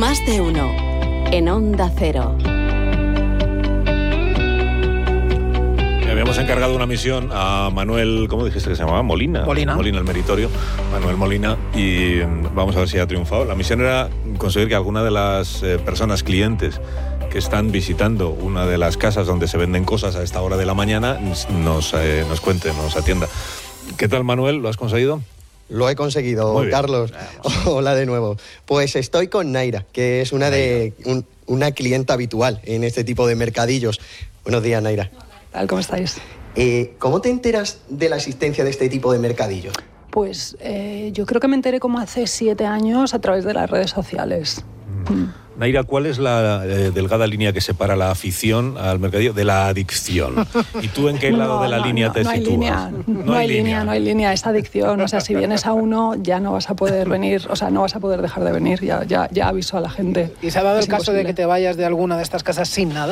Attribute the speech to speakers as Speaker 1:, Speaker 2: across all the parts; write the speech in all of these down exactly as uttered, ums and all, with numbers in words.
Speaker 1: Más de uno. En Onda Cero.
Speaker 2: Habíamos encargado una misión a Manuel, ¿cómo dijiste que se llamaba? Molina.
Speaker 3: Molina.
Speaker 2: Molina, el meritorio. Manuel Molina. Y vamos a ver si ha triunfado. La misión era conseguir que alguna de las eh, personas clientes que están visitando una de las casas donde se venden cosas a esta hora de la mañana nos, eh, nos cuente, nos atienda. ¿Qué tal, Manuel? ¿Lo has conseguido?
Speaker 4: Lo he conseguido, Carlos. Hola de nuevo. Pues estoy con Naira, que es una de un, una clienta habitual en este tipo de mercadillos. Buenos días, Naira.
Speaker 5: ¿Qué tal? ¿Cómo estáis?
Speaker 4: Eh, ¿Cómo te enteras de la existencia de este tipo de mercadillos?
Speaker 5: Pues eh, yo creo que me enteré como hace siete años a través de las redes sociales. Mm.
Speaker 2: Naira, ¿cuál es la eh, delgada línea que separa la afición al mercadillo de la adicción? ¿Y tú en qué lado
Speaker 5: no,
Speaker 2: de la
Speaker 5: no,
Speaker 2: línea
Speaker 5: no,
Speaker 2: te
Speaker 5: no hay
Speaker 2: sitúas?
Speaker 5: línea, no, no hay línea, línea, no hay línea, es adicción. O sea, si vienes a uno ya no vas a poder venir, o sea, no vas a poder dejar de venir, ya, ya, ya aviso a la gente.
Speaker 3: ¿Y se ha dado
Speaker 5: es
Speaker 3: el caso
Speaker 5: imposible.
Speaker 3: de que te vayas de alguna de estas casas sin nada?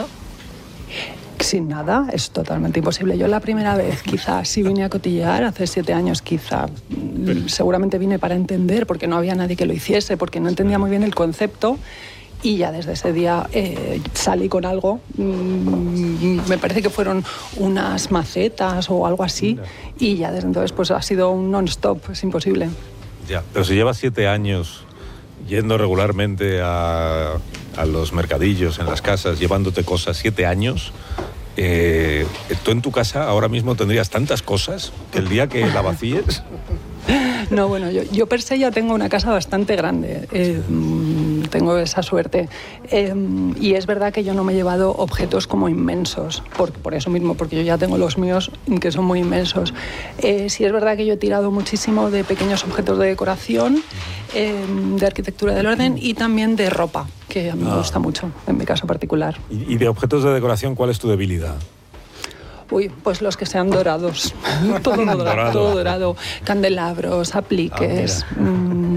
Speaker 5: Sin nada, es totalmente imposible. Yo la primera vez, quizás, sí vine a cotillear, hace siete años quizá, seguramente vine para entender, porque no había nadie que lo hiciese, porque no entendía muy bien el concepto. Y ya desde ese día eh, salí con algo, mm, me parece que fueron unas macetas o algo así, y ya desde entonces pues ha sido un non-stop, es imposible.
Speaker 2: Ya, pero si llevas siete años yendo regularmente a, a los mercadillos, en las casas, llevándote cosas, siete años, eh, tú en tu casa ahora mismo tendrías tantas cosas que el día que la vacíes...
Speaker 5: No, bueno, yo, yo per se ya tengo una casa bastante grande, eh, tengo esa suerte. Eh, y es verdad que yo no me he llevado objetos como inmensos, por, por eso mismo, porque yo ya tengo los míos que son muy inmensos. Eh, sí es verdad que yo he tirado muchísimo de pequeños objetos de decoración, eh, de arquitectura del orden y también de ropa, que a mí ah. me gusta mucho, en mi caso particular.
Speaker 2: ¿Y, y de objetos de decoración cuál es tu debilidad?
Speaker 5: Uy, pues los que sean dorados. todo, dorado,
Speaker 2: dorado.
Speaker 5: todo dorado. Candelabros, apliques... Ah,